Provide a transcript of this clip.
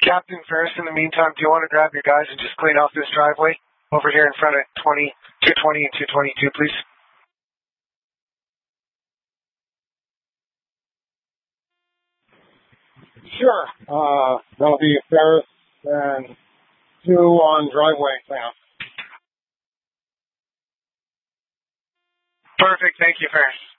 Captain Ferris, in the meantime, do you want to grab your guys and just clean off this driveway over here in front of 220 and 222, please? Sure. That'll be Ferris and 2 on driveway cleanup. Perfect. Thank you, Ferris.